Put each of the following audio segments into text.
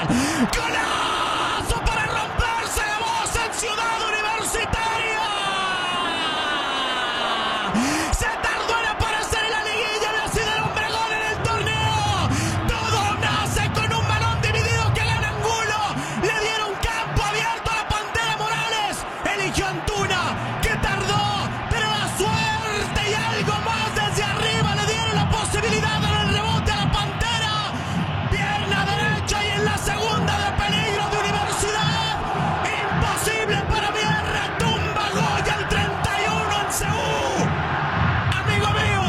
¡Golazo para romperse la voz en Ciudad Universitaria! Se tardó en aparecer en la liguilla de así del hombre gol en el torneo. Todo nace con un balón dividido que gana Angulo. Le dieron campo abierto a la Pantera Morales. Eligió Antuna, que tardó, pero la suerte y algo más desde arriba le dieron la posibilidad en el rebote a la Pantera. Pierna derecha y en la segunda de peligro de Universidad. Imposible para mí, retumba Goya el 31 en Seúl. Amigo mío.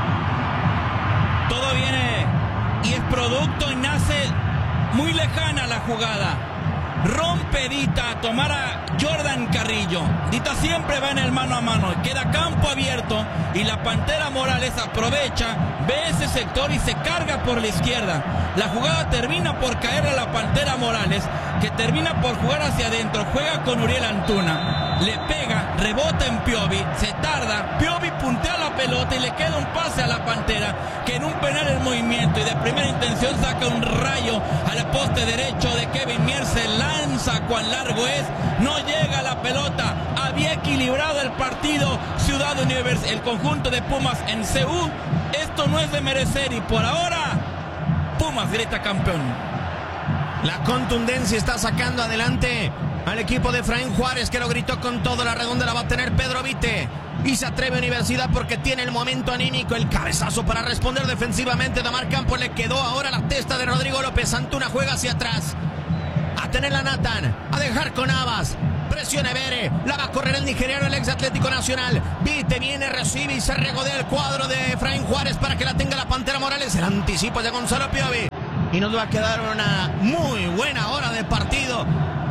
Todo viene y es producto y nace muy lejana la jugada. Rompe Dita a tomar a Jordan Carrillo. Dita siempre va en el mano a mano. Queda campo abierto y la Pantera Morales aprovecha, ve ese sector y se carga por la izquierda. La jugada termina por caer a la Pantera Morales, que termina por jugar hacia adentro. Juega con Uriel Antuna. Le pega, rebota en Piovi, se tarda. Piovi puntea la pelota y le queda un pase a la Pantera, que en un penal en movimiento y de primera intención saca un rayo al poste derecho de Kevin Mier. Se lanza cuán largo es, no llega la pelota. Había equilibrado el partido Ciudad Universitaria, el conjunto de Pumas en Seúl. Esto no es de merecer y por ahora Pumas grita campeón. La contundencia está sacando adelante al equipo de Efraín Juárez, que lo gritó con todo. La redonda la va a tener Pedro Vite. Y se atreve Universidad porque tiene el momento anímico. El cabezazo para responder defensivamente. Damar Campos le quedó ahora la testa de Rodrigo López. Antuna juega hacia atrás. A tenerla Nathan. A dejar con Abas. Presiona Bere. La va a correr el nigeriano, el ex Atlético Nacional. Vite viene, recibe y se regodea el cuadro de Efraín Juárez para que la tenga la Pantera Morales. El anticipo de Gonzalo Piovi. Y nos va a quedar una muy buena hora de partido.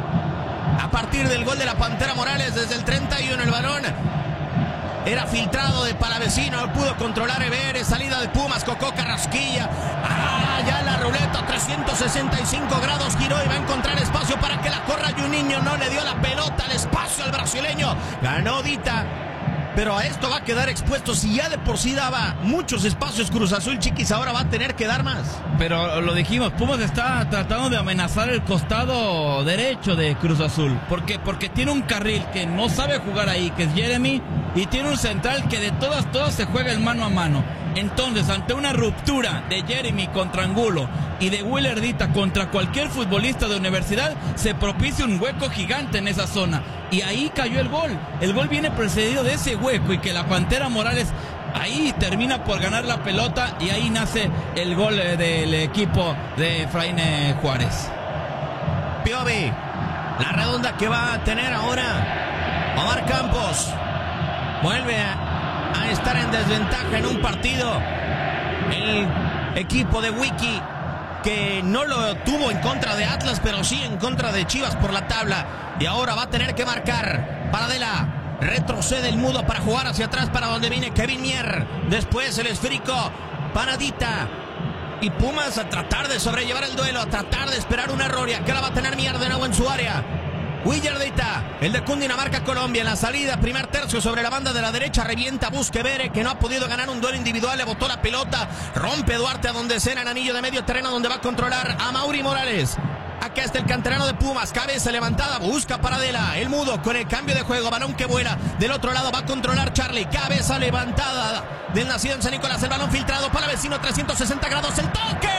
A partir del gol de la Pantera Morales desde el 31, el balón era filtrado de Palavecino, no pudo controlar Evere, salida de Pumas, Cocó Carrasquilla. Ya la ruleta 365 grados giró y va a encontrar espacio para que la corra Juninho. No le dio la pelota al espacio al brasileño. Ganó Dita. Pero a esto va a quedar expuesto. Si ya de por sí daba muchos espacios Cruz Azul, Chiquis, ahora va a tener que dar más. Pero lo dijimos, Pumas está tratando de amenazar el costado derecho de Cruz Azul. ¿Por qué? Porque tiene un carril que no sabe jugar ahí, que es Jeremy, y tiene un central que de todas se juega el mano a mano. Entonces, ante una ruptura de Jeremy contra Angulo y de Willer Dita contra cualquier futbolista de Universidad, se propicia un hueco gigante en esa zona. Y ahí cayó el gol. El gol viene precedido de ese hueco y que la Pantera Morales ahí termina por ganar la pelota y ahí nace el gol del equipo de Efraín Juárez. Piovi, la redonda que va a tener ahora Omar Campos. Vuelve a estar en desventaja en un partido el equipo de Wiki, que no lo tuvo en contra de Atlas, pero sí en contra de Chivas por la tabla. Y ahora va a tener que marcar. Paradela retrocede el mudo para jugar hacia atrás, para donde viene Kevin Mier. Después el esférico para Dita. Y Pumas a tratar de sobrellevar el duelo, a tratar de esperar un error. Y acá la va a tener Mier de nuevo en su área. Willer Dita, el de Cundinamarca, Colombia, en la salida, primer tercio sobre la banda de la derecha, revienta, busca Bere, que no ha podido ganar un duelo individual, le botó la pelota, rompe Duarte a donde cena en anillo de medio terreno, donde va a controlar a Mauri Morales. Acá está el canterano de Pumas, cabeza levantada, busca Paradela, el mudo con el cambio de juego, balón que vuela, del otro lado va a controlar Charlie, cabeza levantada del nacido en San Nicolás, el balón filtrado para Vecino, 360 grados, el toque.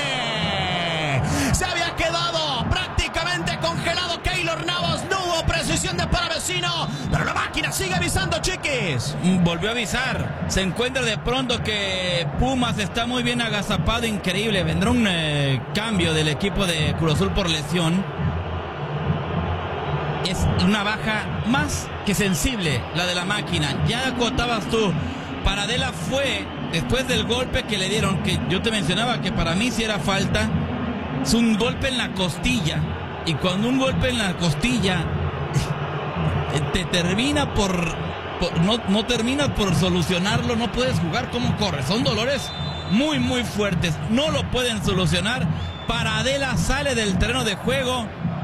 Se había quedado prácticamente congelado Keylor Navas, no hubo precisión de Paravecino, pero la máquina sigue avisando, Chiquis. Volvió a avisar, se encuentra de pronto que Pumas está muy bien agazapado, increíble, vendrá un cambio del equipo de Cruz Azul por lesión. Es una baja más que sensible la de la máquina, ya acotabas tú. Paradela fue, después del golpe que le dieron, que yo te mencionaba que para mí sí era falta, es un golpe en la costilla. Y cuando un golpe en la costilla te termina no terminas por solucionarlo, no puedes jugar como corre. Son dolores muy muy fuertes, no lo pueden solucionar. Paradela sale del terreno de juego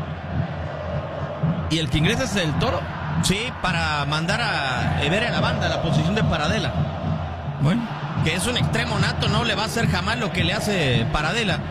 y el que ingresa es el Toro. Sí, para mandar a Evere a la banda, a la posición de Paradela. Bueno, que es un extremo nato, no le va a hacer jamás lo que le hace Paradela.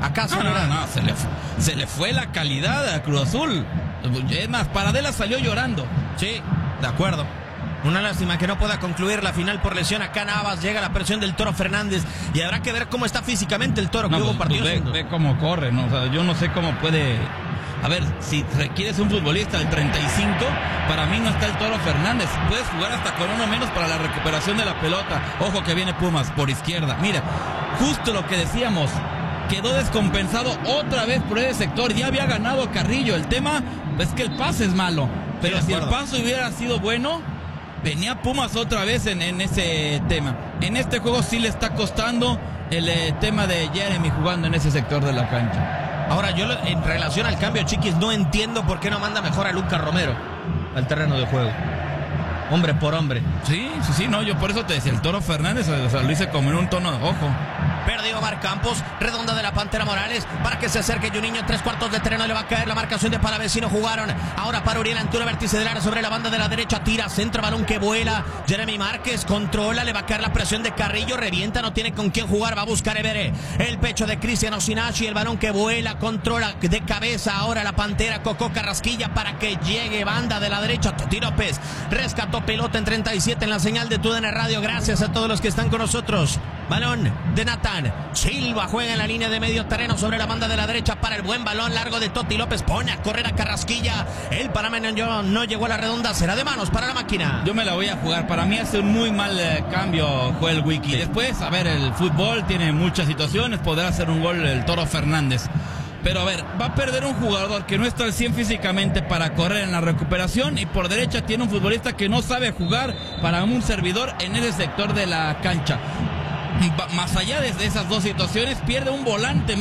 ¿Acaso No, se le fue la calidad a Cruz Azul. Es más, Paradela salió llorando. Sí, de acuerdo. Una lástima que no pueda concluir la final por lesión. Acá Navas, llega la presión del Toro Fernández y habrá que ver cómo está físicamente el Toro, que hubo partidos. Ve cómo corre, ¿no? O sea, yo no sé cómo puede... A ver, si requieres un futbolista del 35, para mí no está el Toro Fernández. Puedes jugar hasta con uno menos para la recuperación de la pelota. Ojo que viene Pumas por izquierda. Mira, justo lo que decíamos, quedó descompensado otra vez por ese sector. Ya había ganado Carrillo. El tema es que el pase es malo. Pero si el pase hubiera sido bueno, venía Pumas otra vez en ese tema. En este juego sí le está costando el tema de Jeremy jugando en ese sector de la cancha. Ahora, yo en relación al cambio, Chiquis, no entiendo por qué no manda mejor a Lucas Romero al terreno de juego. Hombre por hombre. Sí, no, yo por eso te decía, el Toro Fernández, o sea, lo hice como en un tono de ojo. Perdió Omar Campos, redonda de la Pantera Morales, para que se acerque Juninho en 3/4 de terreno, le va a caer la marcación de Palavecino, jugaron, ahora para Uriel Antuna, vértice del área sobre la banda de la derecha, tira, centro, balón que vuela, Jeremy Márquez controla, le va a caer la presión de Carrillo, revienta, no tiene con quién jugar, va a buscar Everé, el pecho de Cristian Osinachi, el balón que vuela, controla de cabeza, ahora la Pantera, Cocó Carrasquilla para que llegue, banda de la derecha, Toti López, rescató pelota en 37 en la señal de TUDN Radio, gracias a todos los que están con nosotros. Balón de Natán Silva, juega en la línea de medio terreno sobre la banda de la derecha para el buen balón largo de Toti López, pone a correr a Carrasquilla, el panameño no llegó a la redonda, será de manos para la máquina. Yo me la voy a jugar, para mí hace un muy mal cambio Joel Wiki. Después, a ver, el fútbol tiene muchas situaciones, podrá hacer un gol el Toro Fernández. Pero a ver, va a perder un jugador que no está al 100 físicamente para correr en la recuperación, y por derecha tiene un futbolista que no sabe jugar para un servidor en ese sector de la cancha. Más allá de esas dos situaciones, pierde un volante